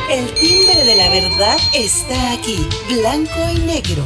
El timbre de la verdad está aquí, blanco y negro.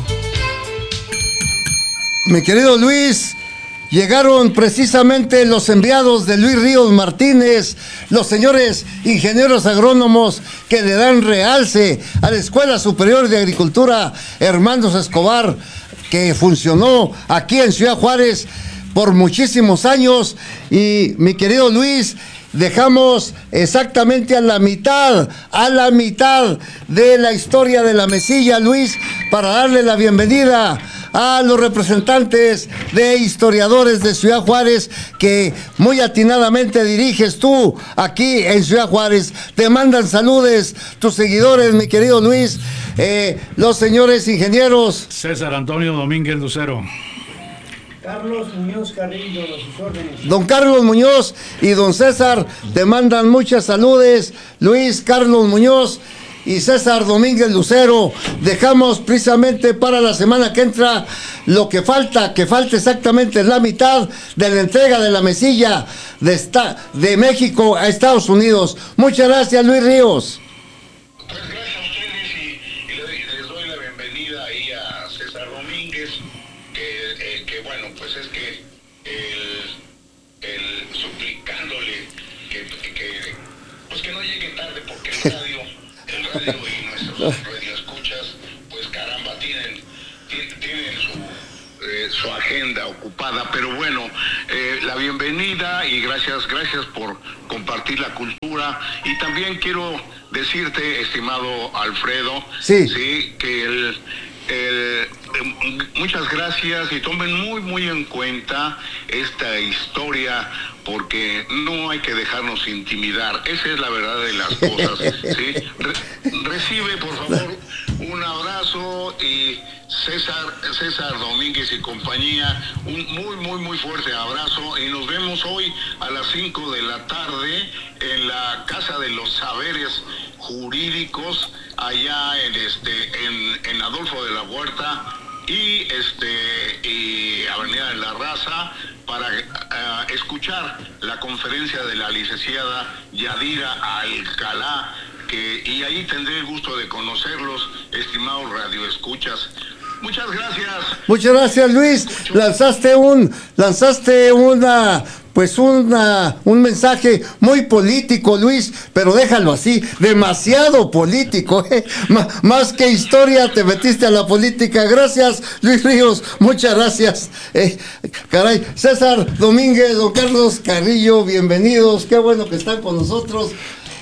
Mi querido Luis, llegaron precisamente los enviados de Luis Ríos Martínez, los señores ingenieros agrónomos que le dan realce a la Escuela Superior de Agricultura Hermanos Escobar, que funcionó aquí en Ciudad Juárez por muchísimos años. Y mi querido Luis, dejamos exactamente a la mitad de la historia de la mesilla, Luis, para darle la bienvenida a los representantes de historiadores de Ciudad Juárez que muy atinadamente diriges tú aquí en Ciudad Juárez. Te mandan saludes tus seguidores, mi querido Luis, los señores ingenieros César Antonio Domínguez Lucero, Carlos Muñoz Carrillo, a sus órdenes. don Carlos Muñoz y don César, te mandan muchas saludes, Luis, Carlos Muñoz y César Domínguez Lucero. Dejamos precisamente para la semana que entra lo que falta exactamente la mitad de la entrega de la mesilla de México a Estados Unidos. Muchas gracias, Luis Ríos. Pues gracias a ustedes y les doy la bienvenida ahí a César Domínguez, que bueno, pues es que el suplicándole pues que no llegue tarde, porque el radio y nuestros radioescuchas, pues caramba, tienen su agenda ocupada, pero bueno, la bienvenida y gracias por compartir la cultura. Y también quiero decirte, estimado Alfredo, sí que muchas gracias y tomen muy en cuenta esta historia, porque no hay que dejarnos intimidar. Esa es la verdad de las cosas, ¿sí? Recibe, por favor, un abrazo y César Domínguez y compañía, un muy fuerte abrazo, y nos vemos hoy a las 5 de la tarde en la Casa de los Saberes Jurídicos, allá en Adolfo de la Huerta y Avenida de la Raza, para escuchar la conferencia de la licenciada Yadira Alcalá, y ahí tendré el gusto de conocerlos, estimados radioescuchas. Muchas gracias. Muchas gracias, Luis. Lanzaste un mensaje muy político, Luis, pero déjalo así, demasiado político, más que historia te metiste a la política. Gracias, Luis Ríos, muchas gracias. Caray, César Domínguez, don Carlos Carrillo, bienvenidos, qué bueno que están con nosotros.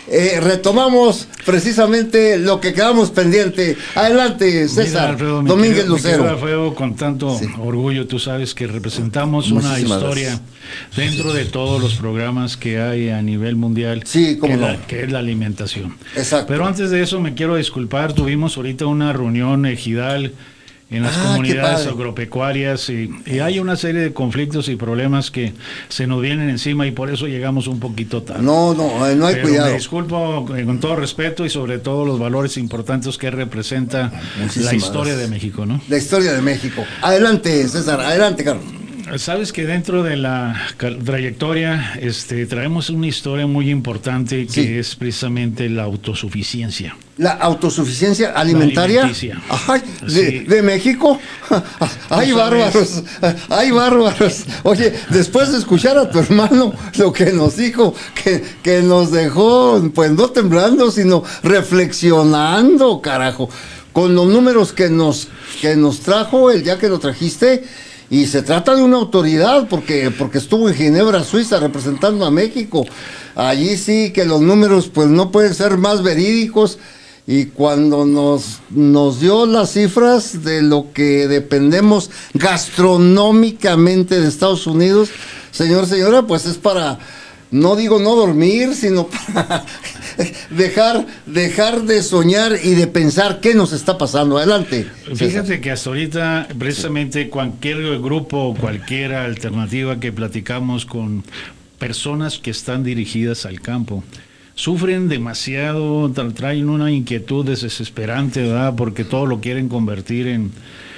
Retomamos precisamente lo que quedamos pendiente. Adelante, César. Alfredo, Domínguez Lucero. Alfredo, con tanto orgullo, tú sabes que representamos una historia dentro de todos los programas que hay a nivel mundial, que es la alimentación. Exacto. Pero antes de eso me quiero disculpar, tuvimos ahorita una reunión ejidal en las comunidades agropecuarias y hay una serie de conflictos y problemas que se nos vienen encima y por eso llegamos un poquito tarde. No hay pero cuidado. Me disculpo con todo respeto y sobre todo los valores importantes que representa la historia de México, ¿no? La historia de México. Adelante, César, adelante, Carlos. Sabes que dentro de la trayectoria traemos una historia muy importante que es precisamente la autosuficiencia. ¿La autosuficiencia alimentaria? Ay, ¿de México? ¡Ay, bárbaros! ¡Ay, bárbaros! Oye, después de escuchar a tu hermano lo que nos dijo, que nos dejó, pues no temblando, sino reflexionando, carajo, con los números que nos trajo el día que lo trajiste. Y se trata de una autoridad porque estuvo en Ginebra, Suiza, representando a México. Allí sí que los números pues no pueden ser más verídicos. Y cuando nos dio las cifras de lo que dependemos gastronómicamente de Estados Unidos, señora, pues es para, no digo no dormir, sino para dejar de soñar y de pensar qué nos está pasando. Adelante. Fíjate que hasta ahorita precisamente cualquier grupo, cualquier alternativa que platicamos con personas que están dirigidas al campo, sufren demasiado, traen una inquietud desesperante, ¿verdad? Porque todo lo quieren convertir en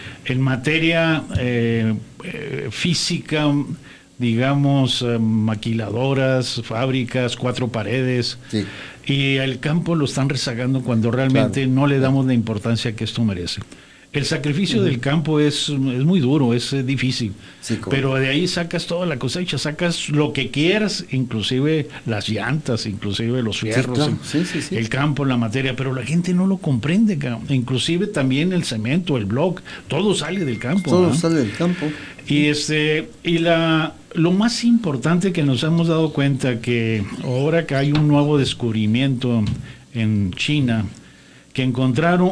materia física, digamos, maquiladoras, fábricas, cuatro paredes. Sí. y el campo lo están rezagando cuando realmente no le damos la importancia que esto merece. El sacrificio del campo es muy duro, es difícil, pero de ahí sacas toda la cosecha, sacas lo que quieras, inclusive las llantas, inclusive los fierros, el campo, la materia, pero la gente no lo comprende, inclusive también el cemento, el block, todo sale del campo. Todo sale del campo. Y lo más importante que nos hemos dado cuenta que ahora que hay un nuevo descubrimiento en China, que encontraron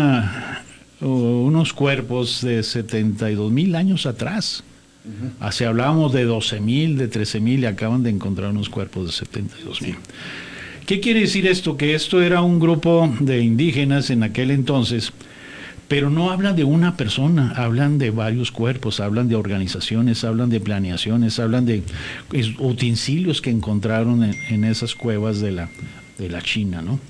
unos cuerpos de 72,000 años atrás. Así hablábamos de 12,000, de 13,000 y acaban de encontrar unos cuerpos de 72,000. ¿Qué quiere decir esto? Que esto era un grupo de indígenas en aquel entonces, pero no hablan de una persona, hablan de varios cuerpos, hablan de organizaciones, hablan de planeaciones, hablan de utensilios que encontraron en esas cuevas de la China, ¿no?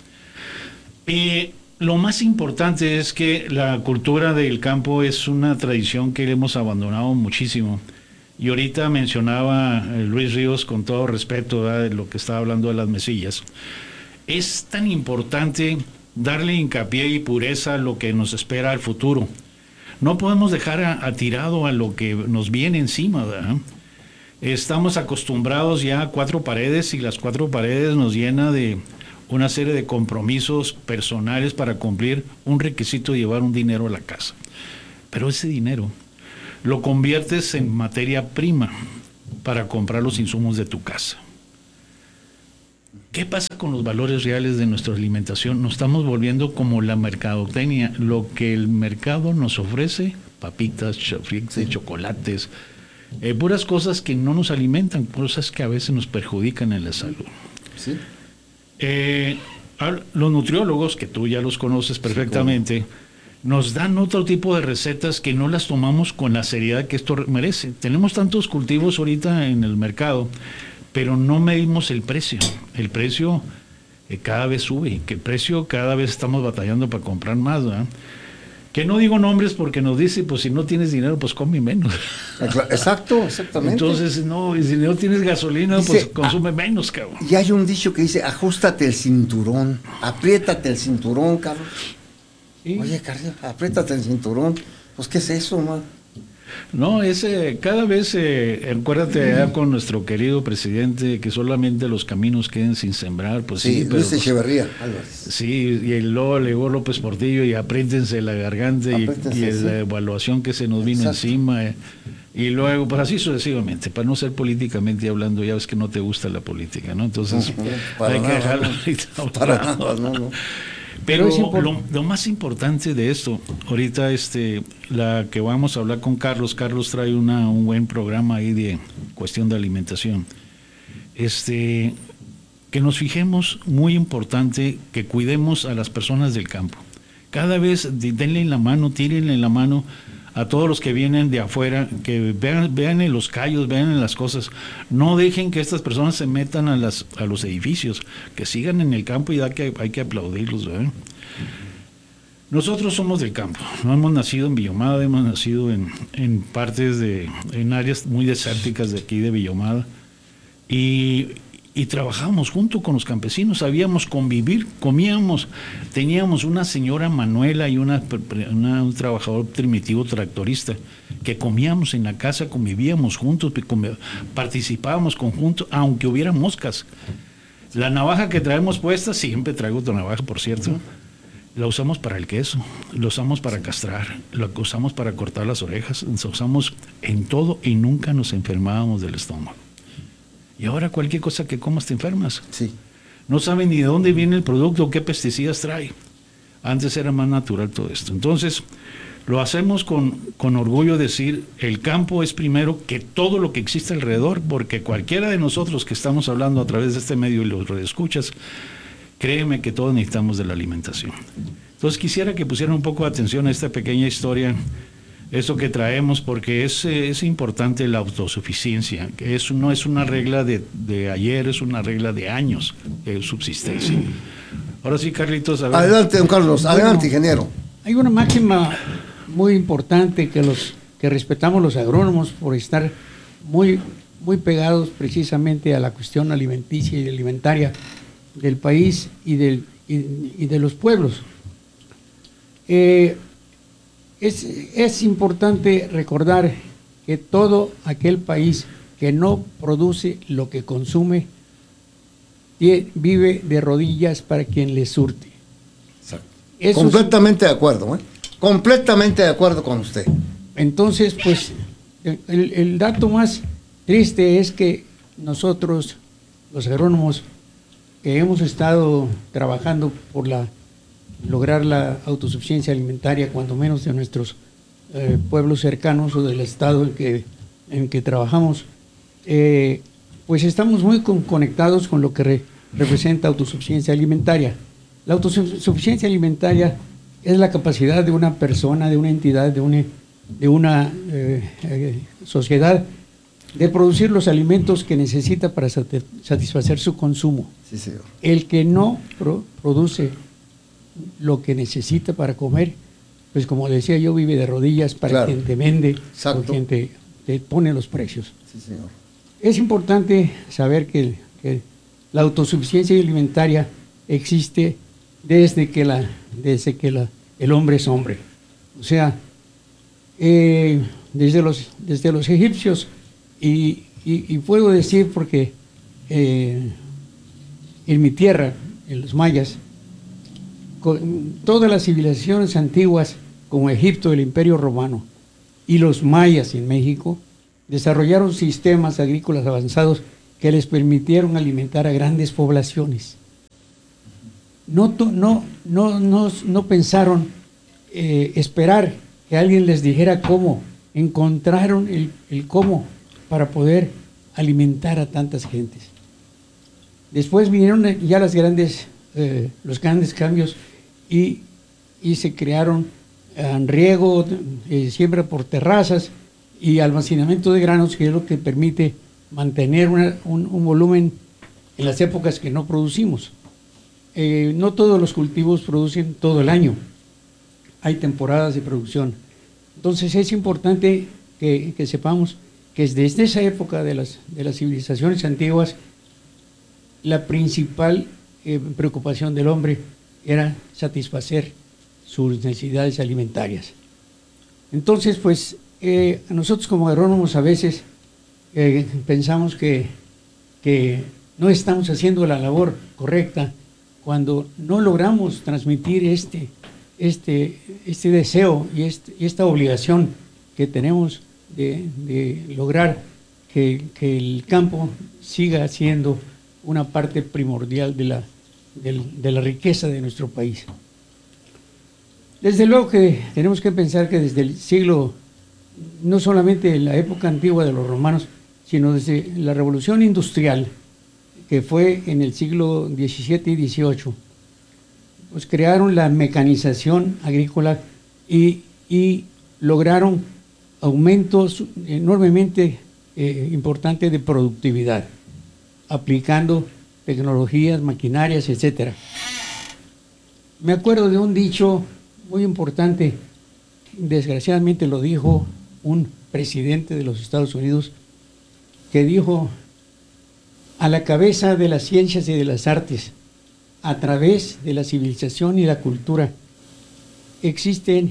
Lo más importante es que la cultura del campo es una tradición que hemos abandonado muchísimo. Y ahorita mencionaba Luis Ríos, con todo respeto, ¿verdad?, de lo que estaba hablando de las mesillas. Es tan importante darle hincapié y pureza a lo que nos espera al futuro. No podemos dejar atirado a lo que nos viene encima, ¿verdad? Estamos acostumbrados ya a 4 paredes y las 4 paredes nos llena de una serie de compromisos personales para cumplir un requisito de llevar un dinero a la casa. Pero ese dinero lo conviertes en materia prima para comprar los insumos de tu casa. ¿Qué pasa con los valores reales de nuestra alimentación? Nos estamos volviendo como la mercadotecnia, lo que el mercado nos ofrece, papitas, chocolates, puras cosas que no nos alimentan, cosas que a veces nos perjudican en la salud. Sí. Los nutriólogos, que tú ya los conoces perfectamente, nos dan otro tipo de recetas que no las tomamos con la seriedad que esto merece. Tenemos tantos cultivos ahorita en el mercado, pero no medimos el precio. El precio cada vez sube, que el precio cada vez estamos batallando para comprar más, ¿verdad? Que no digo nombres porque nos dice, pues si no tienes dinero, pues come menos. Exacto, exactamente. Entonces, no, y si no tienes gasolina, dice, pues consume menos, cabrón. Y hay un dicho que dice, ajustate el cinturón, apriétate el cinturón, cabrón. Sí. Oye, Carlos, apriétate el cinturón. Pues, ¿qué es eso, man? No, cada vez, acuérdate ya con nuestro querido presidente, que solamente los caminos queden sin sembrar, pues sí. Luis Echeverría Álvarez. Sí, y luego llegó López Portillo y apriétense la garganta y la evaluación que se nos vino encima. Y luego, pues así sucesivamente, para no ser políticamente hablando, ya ves que no te gusta la política, ¿no? Entonces, hay que dejarlo ahorita. No. Pero lo más importante de esto, ahorita la que vamos a hablar con Carlos trae un buen programa ahí de cuestión de alimentación. Que nos fijemos, muy importante, que cuidemos a las personas del campo. Cada vez denle la mano, tírenle la mano a todos los que vienen de afuera, que vean en los callos, vean en las cosas. No dejen que estas personas se metan a los edificios, que sigan en el campo y hay que aplaudirlos, ¿verdad? Nosotros somos del campo, no hemos nacido en Villomada, hemos nacido en partes en áreas muy desérticas de aquí de Villomada y trabajamos junto con los campesinos, sabíamos convivir, comíamos, teníamos una señora Manuela y un trabajador primitivo tractorista, que comíamos en la casa, convivíamos juntos, participábamos conjuntos, aunque hubiera moscas. La navaja que traemos puesta, siempre traigo otra navaja, por cierto, la usamos para el queso, la usamos para castrar, la usamos para cortar las orejas, la usamos en todo y nunca nos enfermábamos del estómago. Y ahora cualquier cosa que comas te enfermas. Sí. No saben ni de dónde viene el producto, qué pesticidas trae. Antes era más natural todo esto. Entonces, lo hacemos con orgullo decir, el campo es primero que todo lo que existe alrededor, porque cualquiera de nosotros que estamos hablando a través de este medio y los escuchas, créeme que todos necesitamos de la alimentación. Entonces, quisiera que pusieran un poco de atención a esta pequeña historia, eso que traemos, porque es importante la autosuficiencia, que no es una regla de ayer, es una regla de años de subsistencia. Ahora sí, Carlitos. A ver. Adelante, don Carlos, adelante, ingeniero. Hay una máxima muy importante que respetamos los agrónomos por estar muy, muy pegados precisamente a la cuestión alimenticia y alimentaria del país y de los pueblos. Es importante recordar que todo aquel país que no produce lo que consume vive de rodillas para quien le surte. Completamente de acuerdo, ¿eh? Completamente de acuerdo con usted. Entonces, pues, el dato más triste es que nosotros, los agrónomos, que hemos estado trabajando por lograr la autosuficiencia alimentaria, cuando menos de nuestros pueblos cercanos o del estado en que trabajamos, pues estamos muy conectados con lo que representa autosuficiencia alimentaria. La autosuficiencia alimentaria es la capacidad de una persona, de una entidad, de una sociedad de producir los alimentos que necesita para satisfacer su consumo. Sí, señor. El que no produce lo que necesita para comer, pues como decía yo, vive de rodillas para quien te vende o quien te pone los precios. Sí, señor. Es importante saber que la autosuficiencia alimentaria existe desde que el hombre es hombre. O sea, desde los egipcios, y puedo decir porque en mi tierra, en los mayas, todas las civilizaciones antiguas, como Egipto, el Imperio Romano, y los mayas en México, desarrollaron sistemas agrícolas avanzados que les permitieron alimentar a grandes poblaciones. No pensaron esperar que alguien les dijera cómo. Encontraron el cómo para poder alimentar a tantas gentes. Después vinieron ya los grandes cambios y se crearon riego, siembra por terrazas y almacenamiento de granos, que es lo que permite mantener un volumen en las épocas que no producimos. No todos los cultivos producen todo el año, hay temporadas de producción. Entonces es importante que sepamos que desde esa época de las civilizaciones antiguas, la principal preocupación del hombre era satisfacer sus necesidades alimentarias. Entonces, pues, nosotros como agrónomos a veces pensamos que no estamos haciendo la labor correcta cuando no logramos transmitir este deseo y esta obligación que tenemos de lograr que el campo siga siendo una parte primordial de la riqueza de nuestro país. Desde luego que tenemos que pensar que desde el siglo, no solamente en la época antigua de los romanos, sino desde la revolución industrial, que fue en el siglo XVII y XVIII, pues crearon la mecanización agrícola y lograron aumentos enormemente importantes de productividad, aplicando tecnologías, maquinarias, etc. Me acuerdo de un dicho muy importante, desgraciadamente lo dijo un presidente de los Estados Unidos, que dijo: a la cabeza de las ciencias y de las artes, a través de la civilización y la cultura, existen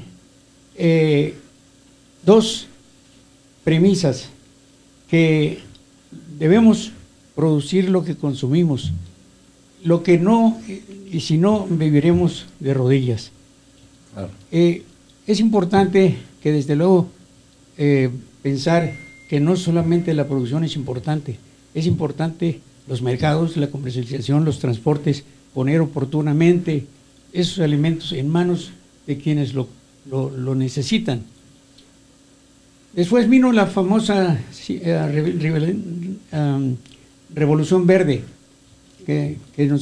dos premisas: que debemos producir lo que consumimos, lo que no, y si no, viviremos de rodillas. Claro. Es importante que desde luego pensar que no solamente la producción es importante los mercados, la comercialización, los transportes, poner oportunamente esos alimentos en manos de quienes lo necesitan. Después vino la famosa Revolución Verde, que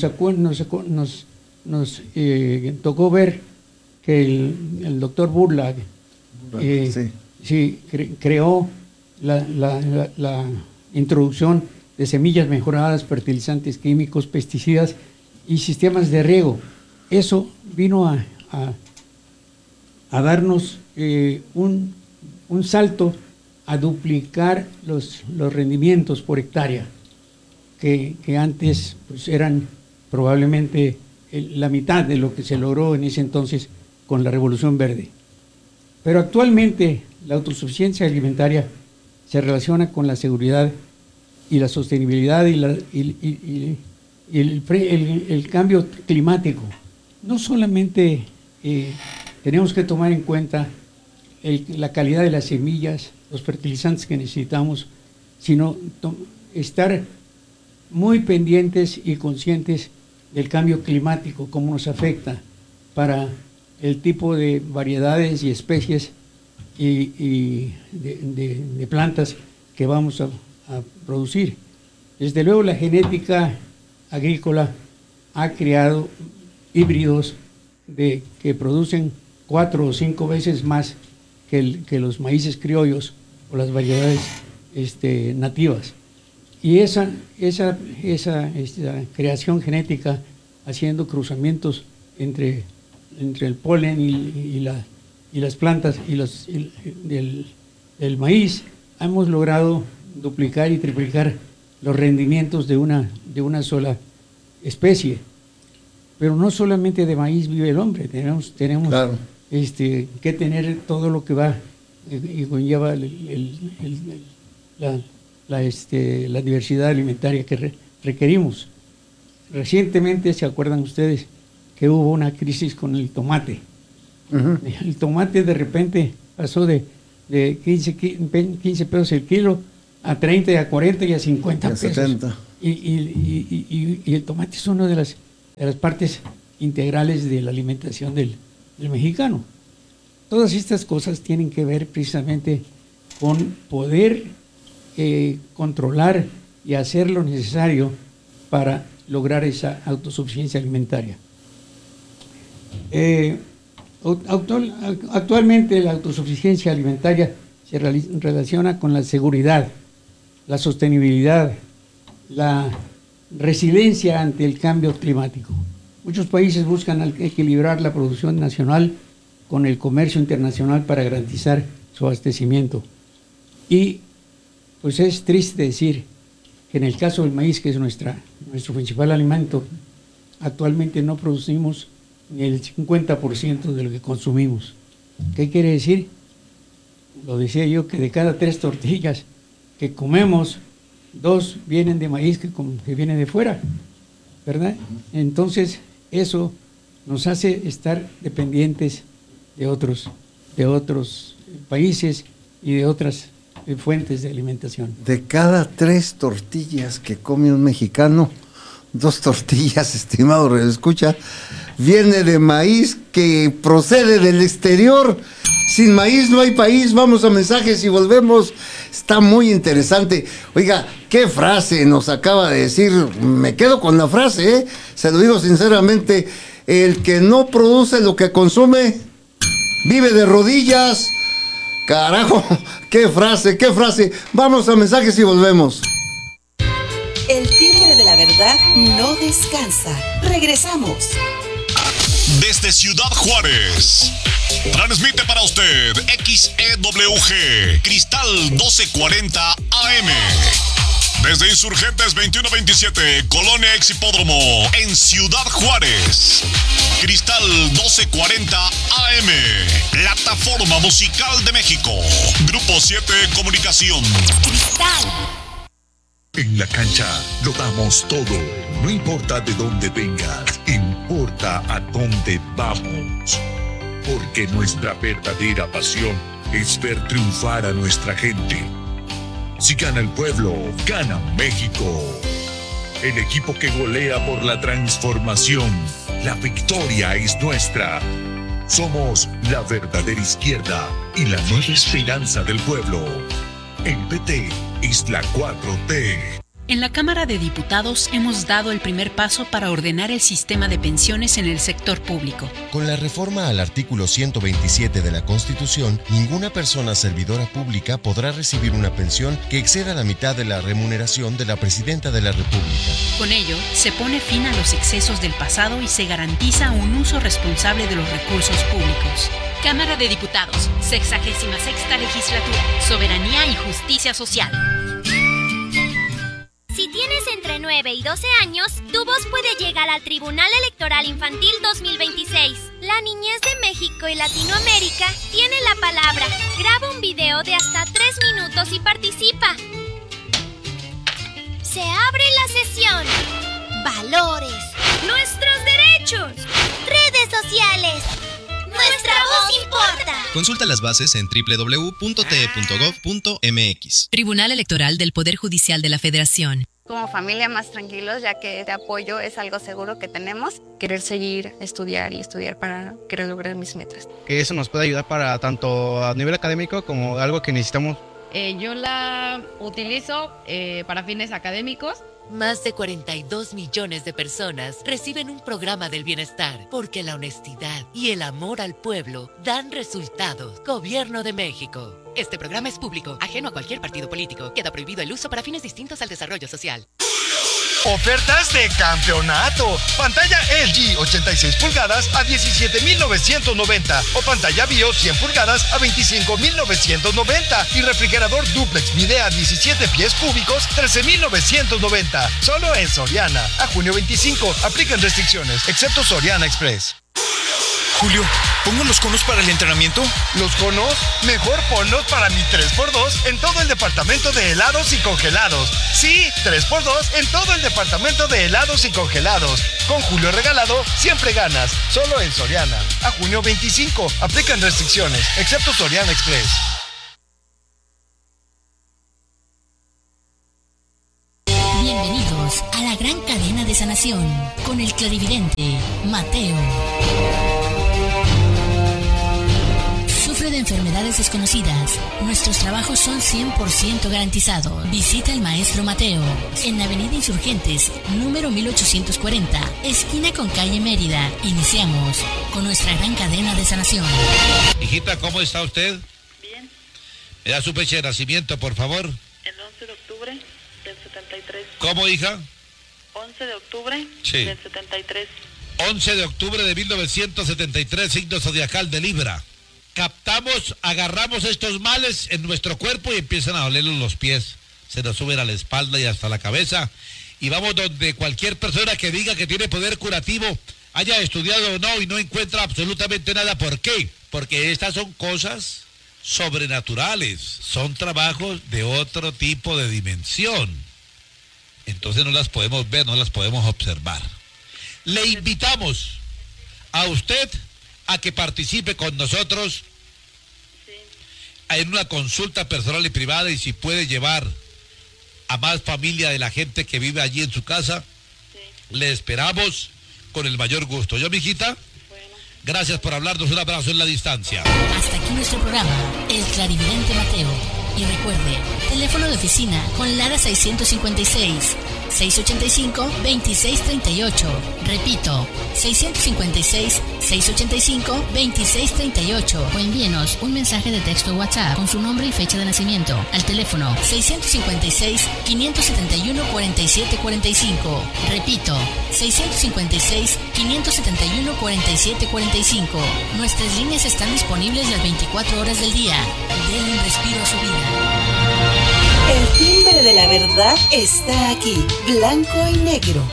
nos tocó ver que el doctor Burlak creó la introducción de semillas mejoradas, fertilizantes químicos, pesticidas y sistemas de riego. Eso vino a darnos un salto a duplicar los rendimientos por hectárea, que antes pues eran probablemente la mitad de lo que se logró en ese entonces con la Revolución Verde. Pero actualmente la autosuficiencia alimentaria se relaciona con la seguridad y la sostenibilidad y el cambio climático. No solamente tenemos que tomar en cuenta la calidad de las semillas, los fertilizantes que necesitamos, sino estar muy pendientes y conscientes del cambio climático, cómo nos afecta para el tipo de variedades y especies y de plantas que vamos a producir. Desde luego la genética agrícola ha creado híbridos que producen 4 o 5 veces más que los maíces criollos o las variedades nativas. Y esa creación genética, haciendo cruzamientos entre el polen y las plantas del maíz, hemos logrado duplicar y triplicar los rendimientos de una sola especie. Pero no solamente de maíz vive el hombre, tenemos claro, que tener todo lo que va y conlleva la diversidad alimentaria que requerimos. Recientemente, ¿se acuerdan ustedes que hubo una crisis con el tomate? Uh-huh. El tomate de repente pasó de 15 pesos el kilo a 30, a 40 y a 50 pesos. 70. Y el tomate es una de las partes integrales de la alimentación del mexicano. Todas estas cosas tienen que ver precisamente con poder controlar y hacer lo necesario para lograr esa autosuficiencia alimentaria. Actualmente la autosuficiencia alimentaria se relaciona con la seguridad, la sostenibilidad, la resiliencia ante el cambio climático. Muchos países buscan equilibrar la producción nacional con el comercio internacional para garantizar su abastecimiento. Y pues es triste decir que en el caso del maíz, que es nuestro principal alimento, actualmente no producimos ni el 50% de lo que consumimos. ¿Qué quiere decir? Lo decía yo, que de cada 3 tortillas que comemos, 2 vienen de maíz que viene de fuera, ¿verdad? Entonces eso nos hace estar dependientes de otros países y de otras fuentes de alimentación. De cada 3 tortillas que come un mexicano, 2 tortillas, estimado redescucha, viene de maíz que procede del exterior. Sin maíz no hay país. Vamos a mensajes y volvemos. Está muy interesante. Oiga, qué frase nos acaba de decir. Me quedo con la frase, ¿eh? Se lo digo sinceramente. El que no produce lo que consume, vive de rodillas. Carajo, qué frase, qué frase. Vamos a mensajes y volvemos. El timbre de la verdad no descansa. Regresamos. Desde Ciudad Juárez, transmite para usted XEWG Cristal 1240 AM. Desde Insurgentes 2127, Colonia Ex Hipódromo, en Ciudad Juárez. Cristal 1240 AM, plataforma musical de México. Grupo 7 Comunicación. Cristal. En la cancha lo damos todo. No importa de dónde vengas, importa a dónde vamos. Porque nuestra verdadera pasión es ver triunfar a nuestra gente. Si gana el pueblo, gana México. El equipo que golea por la transformación. La victoria es nuestra. Somos la verdadera izquierda y la nueva esperanza del pueblo. El PT es la 4T. En la Cámara de Diputados hemos dado el primer paso para ordenar el sistema de pensiones en el sector público. Con la reforma al artículo 127 de la Constitución, ninguna persona servidora pública podrá recibir una pensión que exceda la mitad de la remuneración de la Presidenta de la República. Con ello, se pone fin a los excesos del pasado y se garantiza un uso responsable de los recursos públicos. Cámara de Diputados, 66ª Legislatura, Soberanía y Justicia Social. Si tienes entre 9 y 12 años, tu voz puede llegar al Tribunal Electoral Infantil 2026. La niñez de México y Latinoamérica tiene la palabra. Graba un video de hasta 3 minutos y participa. Se abre la sesión. Valores. Nuestros derechos. Redes sociales. Nuestra voz importa. Consulta las bases en www.te.gov.mx. Tribunal Electoral del Poder Judicial de la Federación. Como familia más tranquilos, ya que este apoyo es algo seguro que tenemos. Querer seguir, estudiar para querer lograr mis metas. Que eso nos puede ayudar para tanto a nivel académico como algo que necesitamos. Yo la utilizo para fines académicos. Más de 42 millones de personas reciben un programa del bienestar porque la honestidad y el amor al pueblo dan resultados. Gobierno de México. Este programa es público, ajeno a cualquier partido político. Queda prohibido el uso para fines distintos al desarrollo social. Ofertas de campeonato. Pantalla LG 86 pulgadas a 17,990 o pantalla BIOS 100 pulgadas a 25,990 y refrigerador duplex Midea 17 pies cúbicos 13,990. Solo en Soriana. A junio 25. Aplican restricciones, excepto Soriana Express. Julio, ¿pongo los conos para el entrenamiento? ¿Los conos? Mejor ponlos para mi 3x2 en todo el departamento de helados y congelados. Sí, 3x2 en todo el departamento de helados y congelados. Con Julio regalado, siempre ganas. Solo en Soriana. A junio 25. Aplican restricciones, excepto Soriana Express. Bienvenidos a la gran cadena de sanación con el clarividente Mateo. Sufre de enfermedades desconocidas. Nuestros trabajos son 100% garantizados. Visita al maestro Mateo en Avenida Insurgentes, número 1840, esquina con calle Mérida. Iniciamos con nuestra gran cadena de sanación. Hijita, ¿cómo está usted? Bien. ¿Me da su fecha de nacimiento, por favor? El 11 de octubre del 73. ¿Cómo, hija? 11 de octubre Sí. del 73. 11 de octubre de 1973, signo zodiacal de Libra. Agarramos estos males en nuestro cuerpo y empiezan a dolernos los pies. Se nos suben a la espalda y hasta la cabeza. Y vamos donde cualquier persona que diga que tiene poder curativo, haya estudiado o no, y no encuentra absolutamente nada. ¿Por qué? Porque estas son cosas sobrenaturales. Son trabajos de otro tipo de dimensión. Entonces no las podemos ver, no las podemos observar. Le invitamos a usted a que participe con nosotros en una consulta personal y privada, y si puede llevar a más familia de la gente que vive allí en su casa, le esperamos con el mayor gusto. ¿Yo, mijita? Gracias por hablarnos, un abrazo en la distancia. Hasta aquí nuestro programa, El Clarividente Mateo. Y recuerde, teléfono de oficina con Lara 656 685-2638. Repito, 656-685-2638. O envíenos un mensaje de texto o WhatsApp con su nombre y fecha de nacimiento al teléfono 656-571-4745. Repito, 656-571-4745. Nuestras líneas están disponibles las 24 horas del día. Denle un respiro a su vida. El timbre de la verdad está aquí, blanco y negro.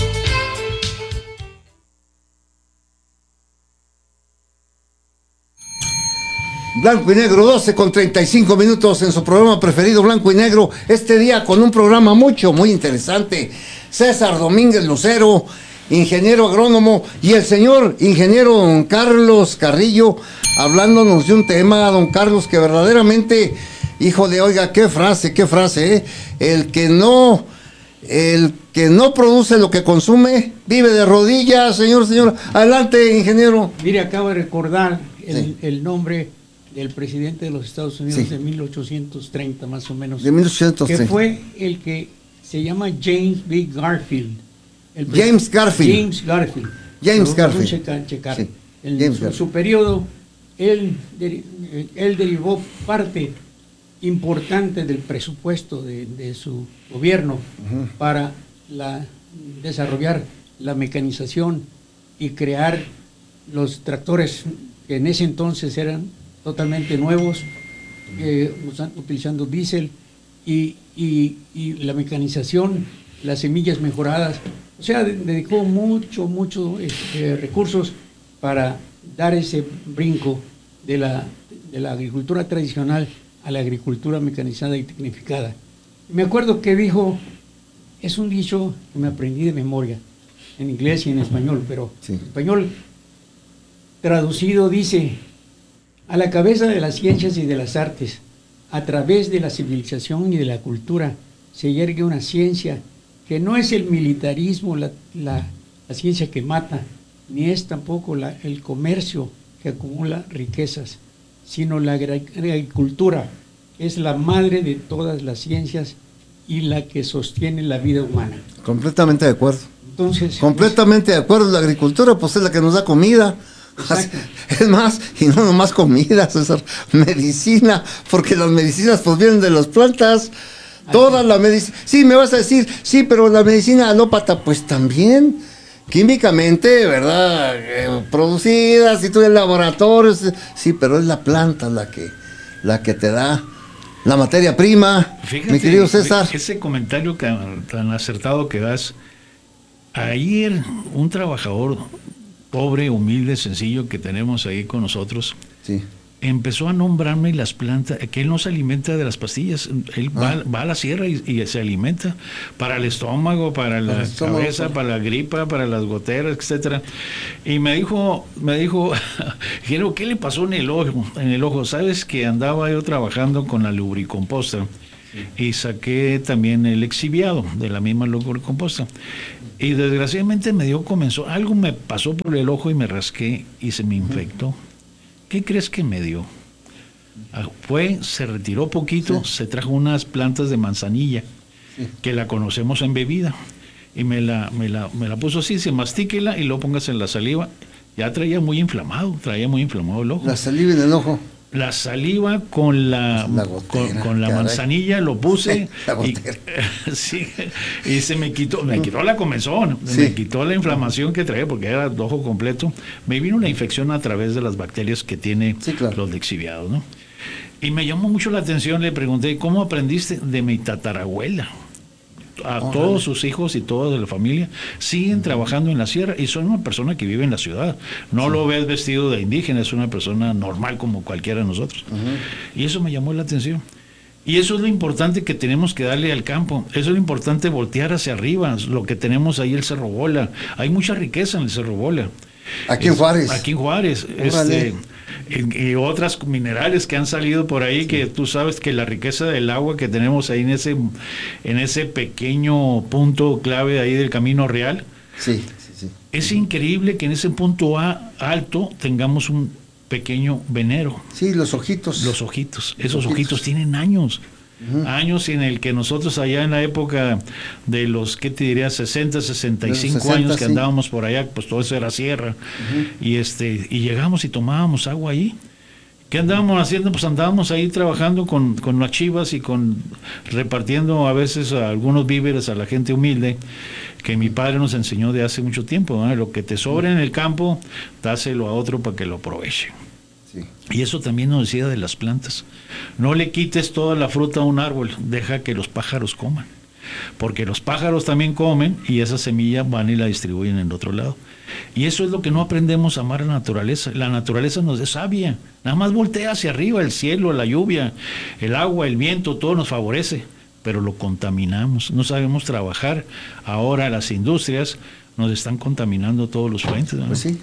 Blanco y Negro, 12:35 en su programa preferido, Blanco y Negro. Este día con un programa muy interesante. César Domínguez Lucero, ingeniero agrónomo, y el señor ingeniero don Carlos Carrillo, hablándonos de un tema, don Carlos, que verdaderamente, híjole, oiga, qué frase, ¿eh? El que no produce lo que consume, vive de rodillas, señor. Adelante, ingeniero. Mire, acabo de recordar el nombre del presidente de los Estados Unidos de 1830, más o menos. De 1830. Que fue el que se llama James B. Garfield. James Garfield. Checar. Sí, En su periodo, él derivó parte importante del presupuesto de su gobierno para desarrollar la mecanización y crear los tractores que en ese entonces eran totalmente nuevos, utilizando diésel, y la mecanización las semillas mejoradas. O sea, dedicó mucho recursos para dar ese brinco de la agricultura tradicional a la agricultura mecanizada y tecnificada. Me acuerdo que dijo, es un dicho que me aprendí de memoria, en inglés y en español, pero en español traducido dice: a la cabeza de las ciencias y de las artes, a través de la civilización y de la cultura, se yergue una ciencia que no es el militarismo, la ciencia que mata, ni es tampoco el comercio que acumula riquezas, sino la agricultura, que es la madre de todas las ciencias y la que sostiene la vida humana. Completamente de acuerdo. Entonces, completamente de acuerdo. La agricultura pues es la que nos da comida. Exacto. Es más, y no nomás comida, César, medicina, porque las medicinas pues vienen de las plantas. Toda la medicina. Sí, me vas a decir, sí, pero la medicina alópata pues también, químicamente, ¿verdad? Producidas y todo en laboratorios. Sí, pero es la planta la que te da la materia prima. Fíjate, mi querido César. Ese comentario tan acertado que das. Ayer un trabajador pobre, humilde, sencillo que tenemos ahí con nosotros, empezó a nombrarme las plantas, que él no se alimenta de las pastillas, él va a la sierra y se alimenta para el estómago, para la cabeza, para la gripa, para las goteras, etcétera. Y me dijo, ¿qué le pasó en el ojo? Sabes que andaba yo trabajando con la lubricomposta y saqué también el exhibiado de la misma lubricomposta. Y desgraciadamente algo me pasó por el ojo y me rasqué y se me infectó. ¿Qué crees que me dio? Se retiró poquito, se trajo unas plantas de manzanilla, que la conocemos en bebida, y me la puso así, se mastíquela y lo pongas en la saliva. Ya traía muy inflamado el ojo. La saliva en el ojo. La saliva con la manzanilla lo puse y se me quitó la comezón, me quitó la inflamación que traía porque era el ojo completo. Me vino la infección a través de las bacterias que tiene los lixiviados, ¿no? Y me llamó mucho la atención, le pregunté, ¿cómo aprendiste? De mi tatarabuela. Todos sus hijos y toda la familia siguen trabajando en la sierra y son una persona que vive en la ciudad. No lo ves vestido de indígena, es una persona normal como cualquiera de nosotros. Y eso me llamó la atención. Y eso es lo importante que tenemos que darle al campo. Eso es lo importante, voltear hacia arriba. Lo que tenemos ahí, el Cerro Bola. Hay mucha riqueza en el Cerro Bola. Aquí en Juárez. Aquí en Juárez. Y otras minerales que han salido por ahí, que tú sabes que la riqueza del agua que tenemos ahí en ese pequeño punto clave ahí del Camino Real. Es increíble que en ese punto alto tengamos un pequeño venero. Sí, los ojitos. Esos ojitos tienen años. Años en el que nosotros allá en la época de los, ¿qué te diría? 60, 65 60, años que andábamos por allá, pues todo eso era sierra. Y llegamos y tomábamos agua ahí. ¿Qué andábamos haciendo? Pues andábamos ahí trabajando con las chivas y repartiendo a veces algunos víveres a la gente humilde, que mi padre nos enseñó de hace mucho tiempo, ¿no? Lo que te sobra en el campo, dáselo a otro para que lo aproveche. Y eso también nos decía de las plantas. No le quites toda la fruta a un árbol, deja que los pájaros coman. Porque los pájaros también comen y esa semilla van y la distribuyen en otro lado. Y eso es lo que no aprendemos a amar a la naturaleza. La naturaleza nos es sabia. Nada más voltea hacia arriba, el cielo, la lluvia, el agua, el viento, todo nos favorece. Pero lo contaminamos. No sabemos trabajar. Ahora las industrias nos están contaminando todos los fuentes, ¿no? Pues sí.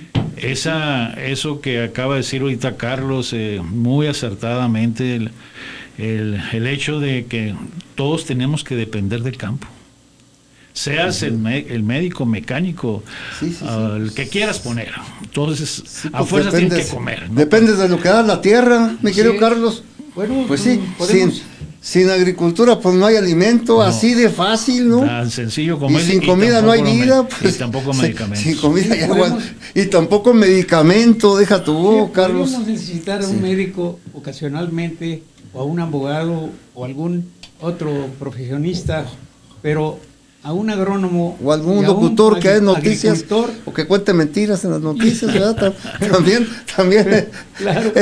Eso que acaba de decir ahorita Carlos, muy acertadamente, el hecho de que todos tenemos que depender del campo. Seas el médico, mecánico, el que quieras poner. Entonces, a fuerzas tienes que comer, ¿no? Dependes de lo que da la tierra, mi querido Carlos. Bueno, pues sí, sin agricultura pues no hay alimento, así de fácil, ¿no? Tan sencillo como y sin comida no hay vida, pues, y tampoco medicamentos. Sin comida y agua, y tampoco medicamento, deja tú, Carlos. Podemos necesitar a un médico ocasionalmente, o a un abogado, o algún otro profesionista, pero a un agrónomo o algún locutor que haga noticias o que cuente mentiras en las noticias, ¿verdad? También claro.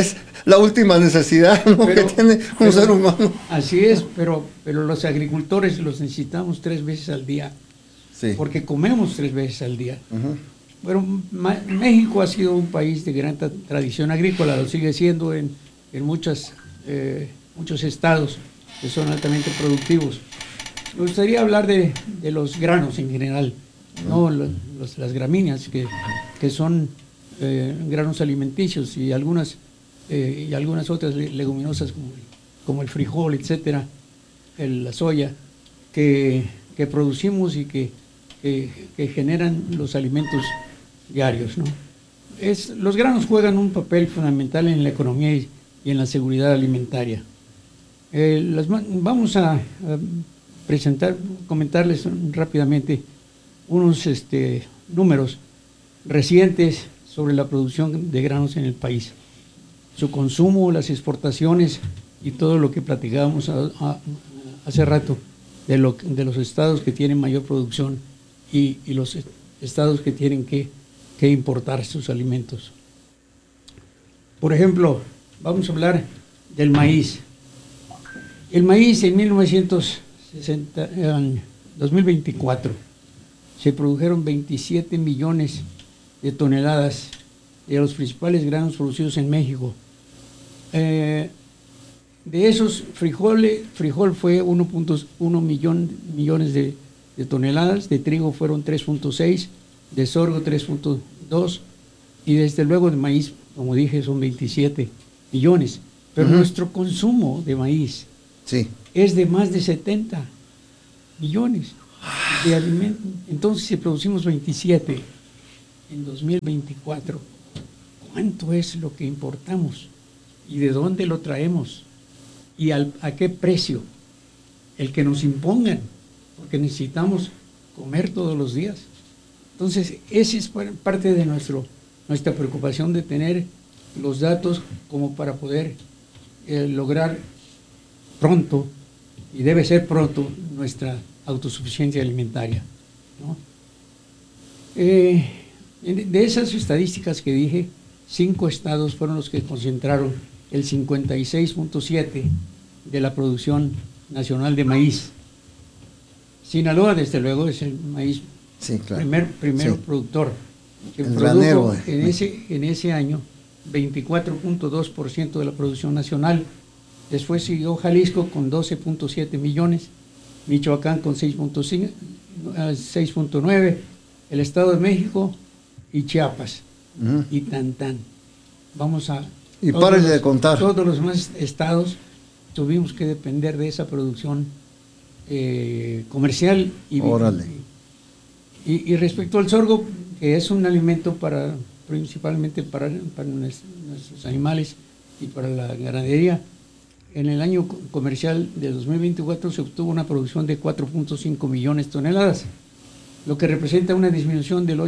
la última necesidad, ¿no? que tiene un ser humano. Así es, pero los agricultores los necesitamos 3 veces al día, sí. porque comemos 3 veces al día. Pero México ha sido un país de gran tradición agrícola, lo sigue siendo en muchos estados que son altamente productivos. Me gustaría hablar de los granos en general, ¿no? Las gramíneas, que son granos alimenticios, y algunas otras leguminosas como el frijol, etcétera, la soya, que producimos y que generan los alimentos diarios, ¿no? Los granos juegan un papel fundamental en la economía y en la seguridad alimentaria. Vamos a comentarles rápidamente unos números recientes sobre la producción de granos en el país, su consumo, las exportaciones y todo lo que platicábamos hace rato de los estados que tienen mayor producción y los estados que tienen que importar sus alimentos. Por ejemplo, vamos a hablar del maíz. El maíz en 2024 se produjeron 27 millones de toneladas de los principales granos producidos en México. De esos, frijol fue 1.1 millones de toneladas, de trigo fueron 3.6, de sorgo 3.2, y desde luego de maíz, como dije, son 27 millones. Pero nuestro consumo de maíz es de más de 70 millones de alimentos. Entonces, si producimos 27 en 2024, ¿cuánto es lo que importamos? ¿Y de dónde lo traemos? ¿Y a qué precio? El que nos impongan, porque necesitamos comer todos los días. Entonces, esa es parte de nuestra preocupación, de tener los datos como para poder lograr pronto, y debe ser pronto, nuestra autosuficiencia alimentaria, ¿no? De esas estadísticas que dije, 5 estados fueron los que concentraron el 56.7% de la producción nacional de maíz. Sinaloa, desde luego, es el maíz primer productor, que produjo en ese año 24.2% de la producción nacional. Después siguió Jalisco con 12.7 millones, Michoacán con 6.9, el Estado de México y Chiapas, y tan. Vamos a... Y párenle de contar. Todos los demás estados tuvimos que depender de esa producción comercial. Y respecto al sorgo, que es un alimento principalmente para nuestros animales y para la ganadería, en el año comercial de 2024 se obtuvo una producción de 4.5 millones de toneladas, lo que representa una disminución del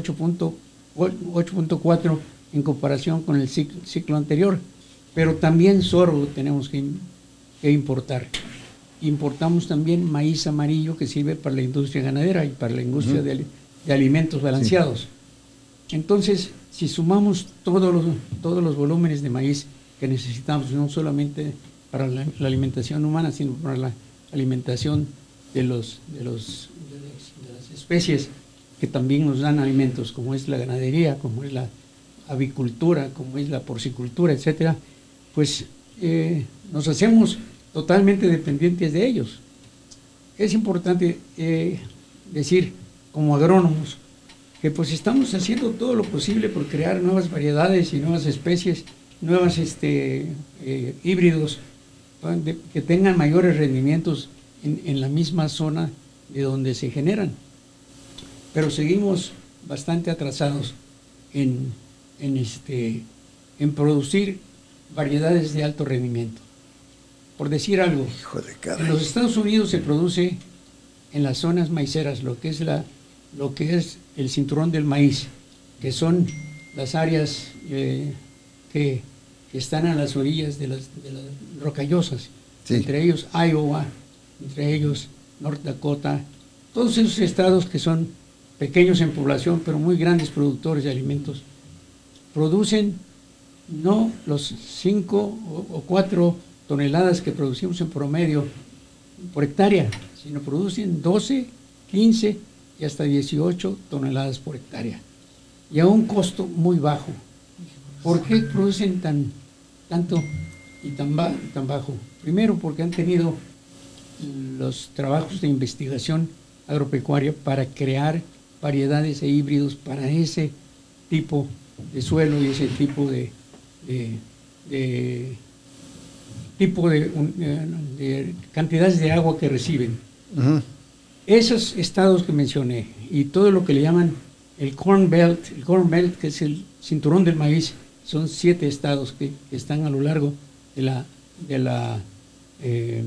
8.4 en comparación con el ciclo anterior. Pero también sorgo tenemos que importar. Importamos también maíz amarillo, que sirve para la industria ganadera y para la industria de alimentos balanceados. Entonces, si sumamos todos los volúmenes de maíz que necesitamos, no solamente para la alimentación humana, sino para la alimentación de las especies que también nos dan alimentos, como es la ganadería, como es la avicultura, como es la porcicultura, etcétera, pues nos hacemos totalmente dependientes de ellos. Es importante decir, como agrónomos, que pues estamos haciendo todo lo posible por crear nuevas variedades y nuevas especies, nuevos híbridos, que tengan mayores rendimientos en la misma zona de donde se generan. Pero seguimos bastante atrasados en producir variedades de alto rendimiento. Por decir algo, en los Estados Unidos se produce en las zonas maiceras lo que es el cinturón del maíz, que son las áreas que están a las orillas de las rocallosas, entre ellos Iowa, entre ellos North Dakota, todos esos estados que son pequeños en población, pero muy grandes productores de alimentos, producen no los 5 o 4 toneladas que producimos en promedio por hectárea, sino producen 12, 15 y hasta 18 toneladas por hectárea. Y a un costo muy bajo. ¿Por qué producen tanto y tan bajo? Primero, porque han tenido los trabajos de investigación agropecuaria para crear variedades e híbridos para ese tipo de suelo y ese tipo de cantidades de agua que reciben. Ujú. Esos estados que mencioné y todo lo que le llaman el Corn Belt, que es el cinturón del maíz, son 7 estados que están a lo largo de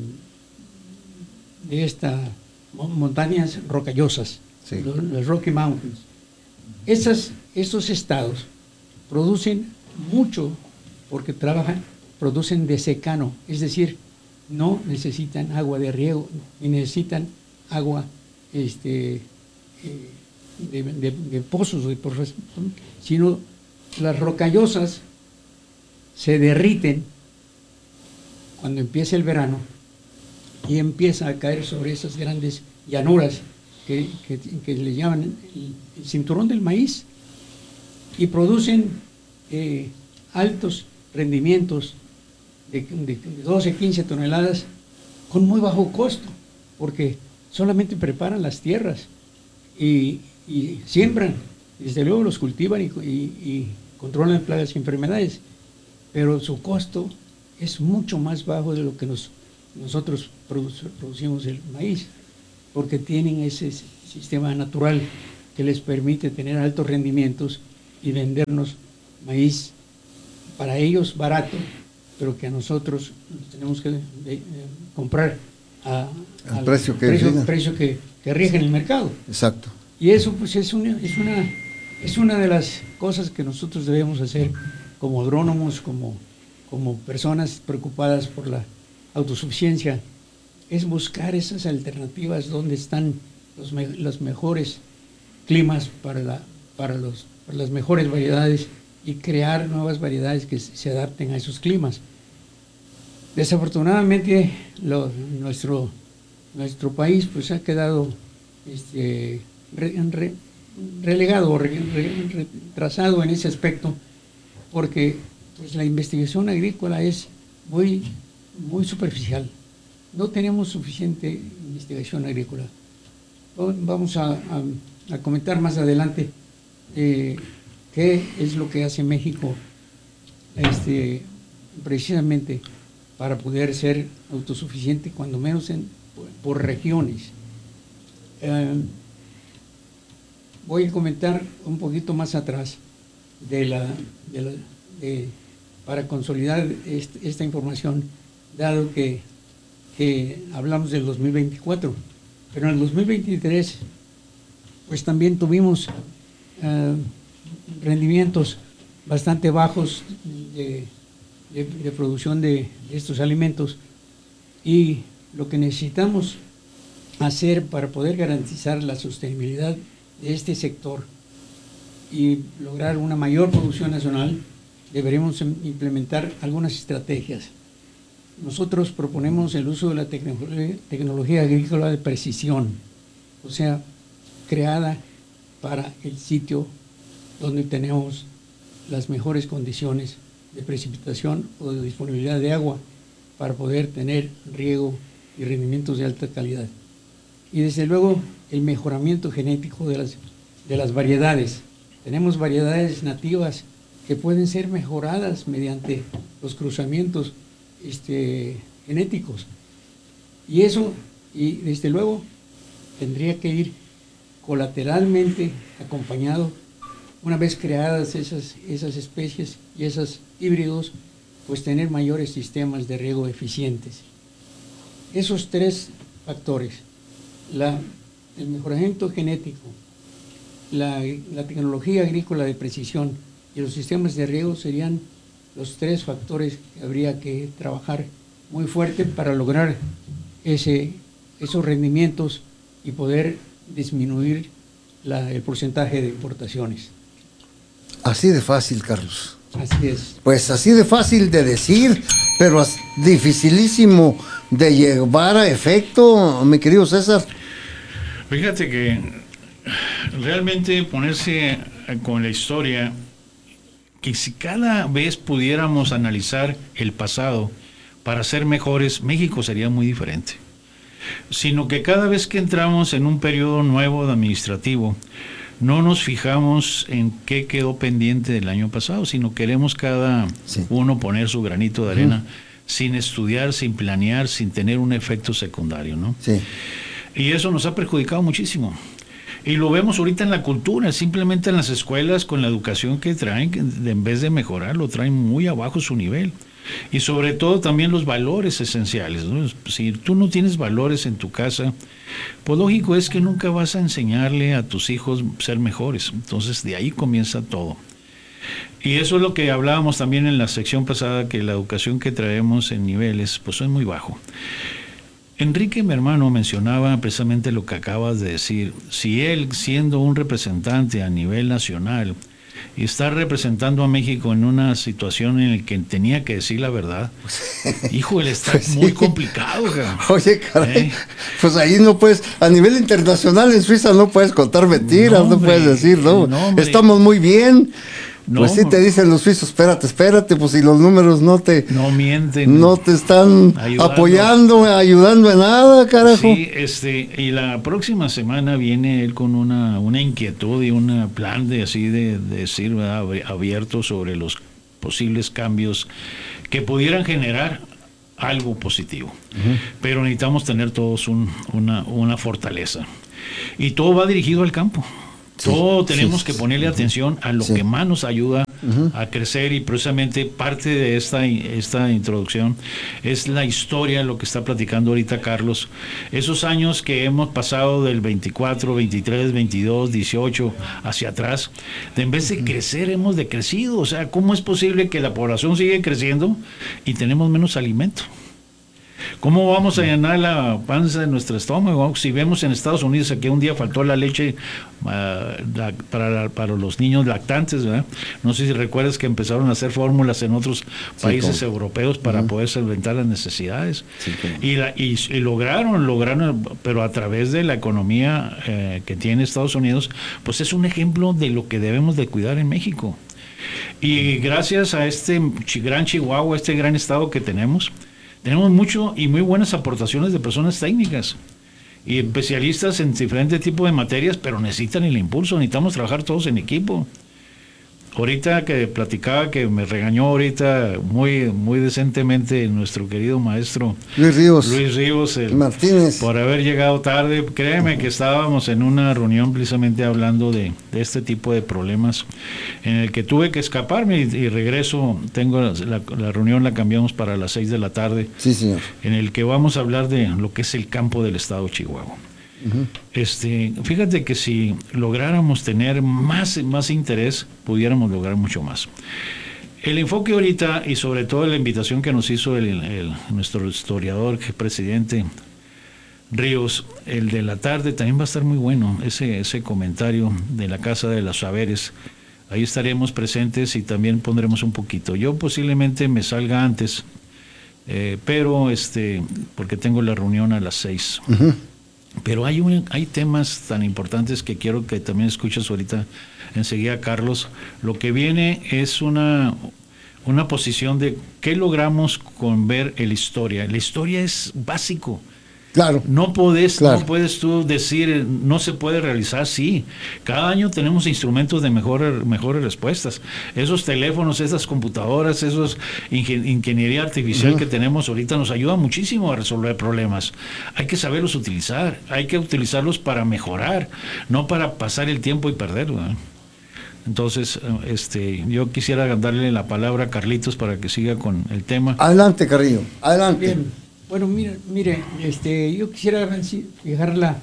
estas montañas rocallosas, Sí. los Rocky Mountains. Esos estados producen mucho porque producen de secano, es decir, no necesitan agua de riego, ni necesitan agua de pozos, sino las rocallosas se derriten cuando empieza el verano y empieza a caer sobre esas grandes llanuras que le llaman el cinturón del maíz y producen altos rendimientos de 12, 15 toneladas con muy bajo costo, porque solamente preparan las tierras y siembran, desde luego los cultivan y controlan plagas y enfermedades, pero su costo es mucho más bajo de lo que nosotros producimos el maíz, porque tienen ese sistema natural que les permite tener altos rendimientos y vendernos maíz para ellos barato, pero que a nosotros tenemos que comprar al precio que rige en el mercado. Exacto. Y eso pues es una de las cosas que nosotros debemos hacer como agrónomos, como personas preocupadas por la autosuficiencia, es buscar esas alternativas donde están los mejores climas para las mejores variedades y crear nuevas variedades que se adapten a esos climas. Desafortunadamente nuestro país pues ha quedado relegado o retrasado en ese aspecto, porque pues la investigación agrícola es muy superficial. No tenemos suficiente investigación agrícola. Vamos a comentar más adelante qué es lo que hace México precisamente para poder ser autosuficiente, cuando menos por regiones. Voy a comentar un poquito más atrás para consolidar esta información, dado que hablamos del 2024, pero en el 2023 pues también tuvimos rendimientos bastante bajos de producción de estos alimentos, y lo que necesitamos hacer para poder garantizar la sostenibilidad de este sector y lograr una mayor producción nacional, deberemos implementar algunas estrategias. Nosotros proponemos el uso de la tecnología agrícola de precisión, o sea, creada para el sitio donde tenemos las mejores condiciones de precipitación o de disponibilidad de agua para poder tener riego y rendimientos de alta calidad. Y desde luego el mejoramiento genético de las variedades. Tenemos variedades nativas que pueden ser mejoradas mediante los cruzamientos genéticos. Y eso, y desde luego, tendría que ir colateralmente acompañado, una vez creadas esas especies y esos híbridos, pues tener mayores sistemas de riego eficientes. Esos 3 factores, el mejoramiento genético, la tecnología agrícola de precisión y los sistemas de riego, serían los 3 factores que habría que trabajar muy fuerte para lograr esos rendimientos y poder disminuir el porcentaje de importaciones. Así de fácil, Carlos. Así es. Pues así de fácil de decir, pero dificilísimo de llevar a efecto, mi querido César. Fíjate que realmente ponerse con la historia, que si cada vez pudiéramos analizar el pasado para ser mejores, México sería muy diferente. Sino que cada vez que entramos en un periodo nuevo de administrativo, no nos fijamos en qué quedó pendiente del año pasado, sino queremos cada uno poner su granito de arena sin estudiar, sin planear, sin tener un efecto secundario, ¿no? Sí. Y eso nos ha perjudicado muchísimo. Y lo vemos ahorita en la cultura, simplemente en las escuelas, con la educación que traen, que en vez de mejorar, lo traen muy abajo su nivel. Y sobre todo también los valores esenciales, ¿no? Si tú no tienes valores en tu casa, pues lógico es que nunca vas a enseñarle a tus hijos ser mejores. Entonces de ahí comienza todo. Y eso es lo que hablábamos también en la sección pasada, que la educación que traemos en niveles pues es muy bajo. Enrique, mi hermano, mencionaba precisamente lo que acabas de decir. Si él, siendo un representante a nivel nacional, y está representando a México en una situación en la que tenía que decir la verdad, híjole, está muy complicado. Oye, caray, pues ahí no puedes, a nivel internacional en Suiza no puedes contar mentiras, no puedes decir, no estamos muy bien. Pues sí te dicen los suizos, espérate, pues si los números no mienten, no te están ayudando en nada, carajo. Sí, y la próxima semana viene él con una inquietud y un plan de decir, ¿verdad?, abierto sobre los posibles cambios que pudieran generar algo positivo. Pero necesitamos tener todos una fortaleza. Y todo va dirigido al campo. Todo tenemos que ponerle atención a lo que más nos ayuda a crecer, y precisamente parte de esta introducción es la historia, lo que está platicando ahorita Carlos, esos años que hemos pasado del 24, 23, 22, 18 hacia atrás, en vez de crecer hemos decrecido. O sea, ¿cómo es posible que la población sigue creciendo y tenemos menos alimento? ¿Cómo vamos a llenar la panza de nuestro estómago? Si vemos en Estados Unidos que un día faltó la leche para los niños lactantes, ¿verdad? No sé si recuerdas que empezaron a hacer fórmulas en otros países europeos para poder solventar las necesidades. Y lograron, pero a través de la economía que tiene Estados Unidos, pues es un ejemplo de lo que debemos de cuidar en México. Y gracias a este gran Chihuahua, este gran estado que tenemos mucho y muy buenas aportaciones de personas técnicas y especialistas en diferentes tipos de materias, pero necesitan el impulso, necesitamos trabajar todos en equipo. Ahorita que platicaba, que me regañó ahorita muy, muy decentemente nuestro querido maestro Luis Ríos Martínez, por haber llegado tarde. Créeme que estábamos en una reunión precisamente hablando de este tipo de problemas, en el que tuve que escaparme y regreso. Tengo la reunión, la cambiamos para las 6 de la tarde. Sí, señor. En el que vamos a hablar de lo que es el campo del estado de Chihuahua. Fíjate que si lográramos tener más interés, pudiéramos lograr mucho más. El enfoque ahorita, y sobre todo la invitación que nos hizo nuestro historiador, presidente Ríos, el de la tarde también va a estar muy bueno, ese comentario de la Casa de los Saberes. Ahí estaremos presentes y también pondremos un poquito. Yo posiblemente me salga antes, pero porque tengo la reunión a las 6. Pero hay temas tan importantes que quiero que también escuches ahorita enseguida, Carlos. Lo que viene es una posición de qué logramos con ver la historia. La historia es básico. Claro. No puedes tú decir, no se puede realizar, sí. Cada año tenemos instrumentos de mejores respuestas. Esos teléfonos, esas computadoras, esos ingeniería artificial que tenemos ahorita nos ayudan muchísimo a resolver problemas. Hay que saberlos utilizar, hay que utilizarlos para mejorar, no para pasar el tiempo y perderlo, ¿eh? Entonces, yo quisiera darle la palabra a Carlitos para que siga con el tema. Adelante, Carrillo, adelante. Bien. Bueno, mire, yo quisiera fijar la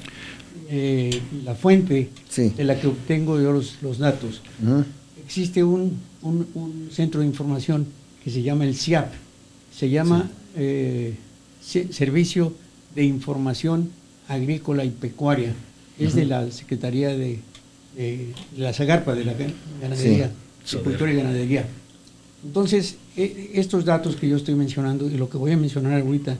fuente de la que obtengo yo los datos. Existe un centro de información que se llama el CIAP, se llama Servicio de Información Agrícola y Pecuaria, es de la Secretaría de la SAGARPA, de la Ganadería, Agricultura y Ganadería. Entonces, estos datos que yo estoy mencionando y lo que voy a mencionar ahorita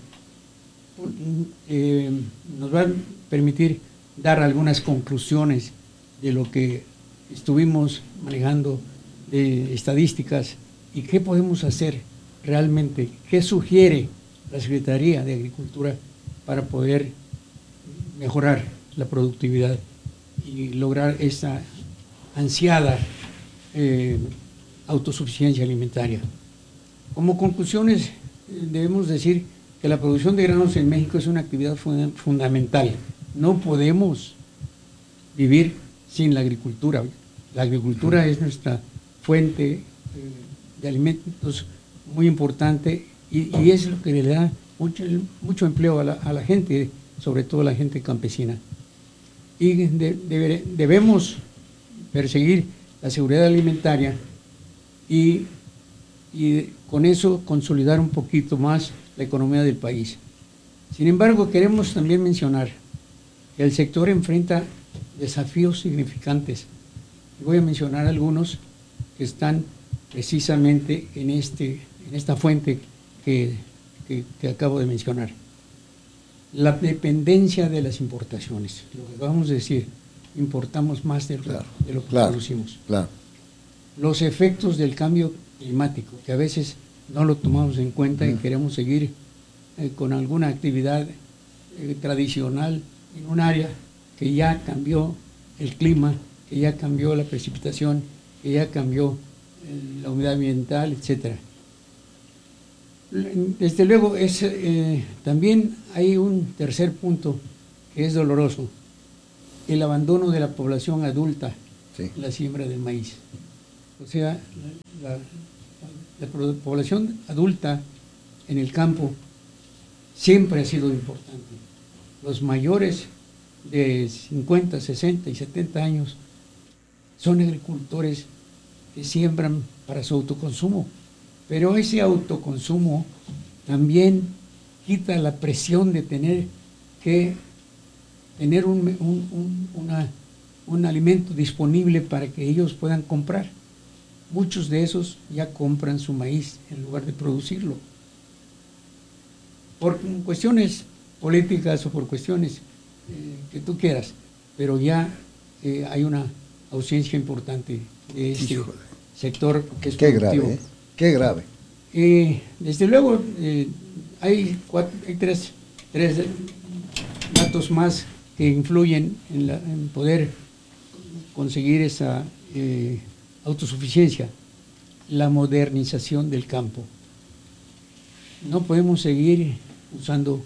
nos van a permitir dar algunas conclusiones de lo que estuvimos manejando de estadísticas y qué podemos hacer realmente, qué sugiere la Secretaría de Agricultura para poder mejorar la productividad y lograr esa ansiada autosuficiencia alimentaria. Como conclusiones, debemos decir que la producción de granos en México es una actividad fundamental. No podemos vivir sin la agricultura. La agricultura es nuestra fuente de alimentos muy importante y es lo que le da mucho empleo a la gente, sobre todo a la gente campesina. Y debemos perseguir la seguridad alimentaria y con eso consolidar un poquito más la economía del país. Sin embargo, queremos también mencionar que el sector enfrenta desafíos significantes. Voy a mencionar algunos que están precisamente en esta fuente que acabo de mencionar. La dependencia de las importaciones. Lo que vamos a decir, importamos más de lo que producimos. Claro. Los efectos del cambio climático, que a veces no lo tomamos en cuenta y queremos seguir con alguna actividad tradicional en un área que ya cambió el clima, que ya cambió la precipitación, que ya cambió la humedad ambiental, etcétera. Desde luego, también hay un tercer punto que es doloroso, el abandono de la población adulta en la siembra del maíz. O sea, la población adulta en el campo siempre ha sido importante. Los mayores de 50, 60 y 70 años son agricultores que siembran para su autoconsumo, pero ese autoconsumo también quita la presión de tener que tener un alimento disponible para que ellos puedan comprar. Muchos de esos ya compran su maíz en lugar de producirlo. Por cuestiones políticas o por cuestiones que tú quieras, pero ya hay una ausencia importante de este sector que es productivo. Grave, qué grave. Desde luego, hay tres datos más que influyen en poder conseguir esa autosuficiencia. La modernización del campo. No podemos seguir usando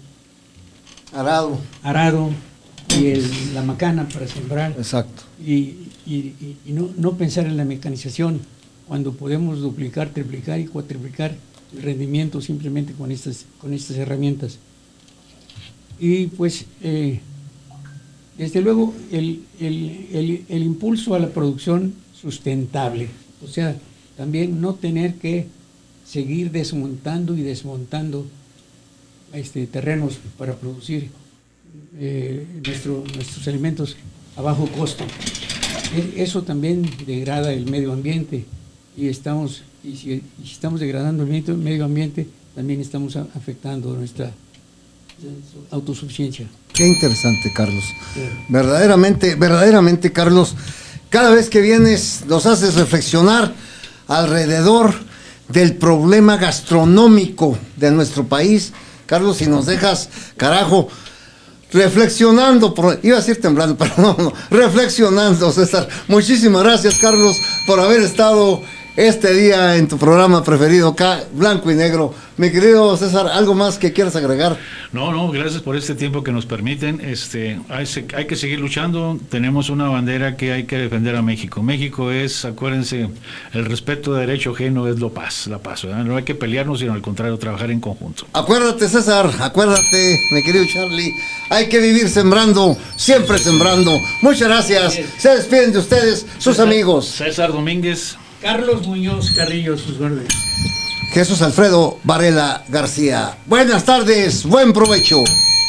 arado y la macana para sembrar. Exacto. Y no pensar en la mecanización cuando podemos duplicar, triplicar y cuatriplicar el rendimiento simplemente con estas herramientas. Y pues, desde luego, el impulso a la producción sustentable, o sea, también no tener que seguir desmontando y desmontando terrenos para producir nuestros alimentos a bajo costo. Eso también degrada el medio ambiente y si estamos degradando el medio ambiente, también estamos afectando nuestra autosuficiencia. Qué interesante, Carlos. Sí. Verdaderamente, Carlos, cada vez que vienes nos haces reflexionar alrededor del problema gastronómico de nuestro país, Carlos, y nos dejas, carajo, reflexionando, iba a decir temblando, pero no, reflexionando, César. Muchísimas gracias, Carlos, por haber estado este día en tu programa preferido, acá, Blanco y Negro. Mi querido César, ¿algo más que quieras agregar? No, gracias por este tiempo que nos permiten. Hay que seguir luchando. Tenemos una bandera que hay que defender a México. México es, acuérdense, el respeto de derecho ajeno es la paz, ¿verdad? No hay que pelearnos, sino al contrario, trabajar en conjunto. Acuérdate, César, acuérdate, mi querido Charlie, hay que vivir sembrando, siempre sembrando. Muchas gracias. Se despiden de ustedes, sus amigos. César Domínguez. Carlos Muñoz Carrillo, sus órdenes. Jesús Alfredo Varela García. Buenas tardes, buen provecho.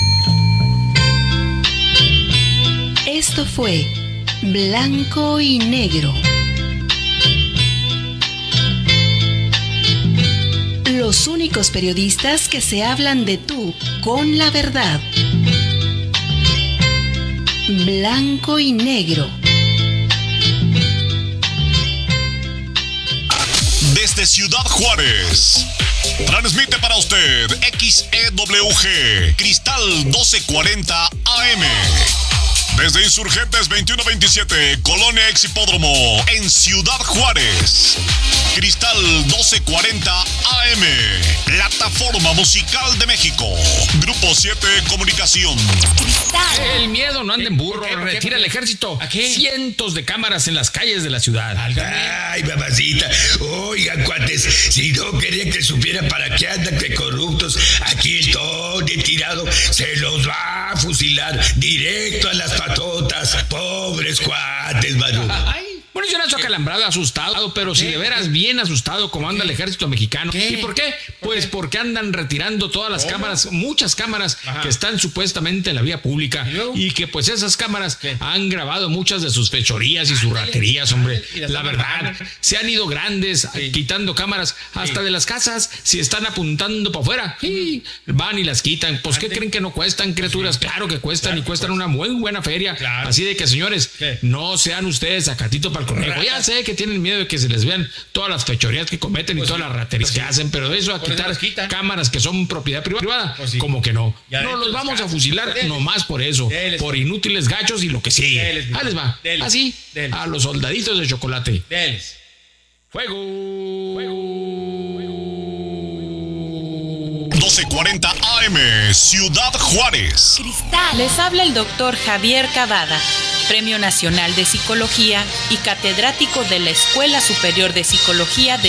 Esto fue Blanco y Negro. Los únicos periodistas que se hablan de tú con la verdad. Blanco y negro. Desde Ciudad Juárez, transmite para usted XEWG Cristal 1240 AM. Desde Insurgentes 2127, Colonia Exhipódromo, en Ciudad Juárez. Cristal 1240 AM, Plataforma Musical de México. Grupo 7 Comunicación. El miedo no anda en burro, retira el ejército. ¿A qué? Cientos de cámaras en las calles de la ciudad. Ay, mamacita. Oigan, cuates, si no quería que supiera para qué andan de corruptos, aquí estoy tirado. Se los va a fusilar directo a las patotas. Pobres cuates, mano. Bueno, yo nacho acalambrado, asustado, pero si de veras bien asustado como anda el ejército mexicano. ¿Y por qué? Pues porque andan retirando todas las cámaras, muchas cámaras que están supuestamente en la vía pública y que pues esas cámaras han grabado muchas de sus fechorías y sus raterías, hombre. La verdad, se han ido grandes quitando cámaras hasta de las casas, si están apuntando para afuera, van y las quitan. Pues ¿qué creen que no cuestan, criaturas? Claro que cuestan y cuestan una muy buena feria. Así de que, señores, no sean ustedes sacatito para el conejo. Ya sé que tienen miedo de que se les vean todas las fechorías que cometen y todas las raterías que hacen, pero eso a quitar cámaras que son propiedad privada, como que no. No los vamos a fusilar nomás por eso, por inútiles gachos y lo que sigue. Ahí les va. Así, a los soldaditos de chocolate. Fuego. 1240 AM, Ciudad Juárez. Cristal. Les habla el doctor Javier Cavada, Premio Nacional de Psicología y catedrático de la Escuela Superior de Psicología de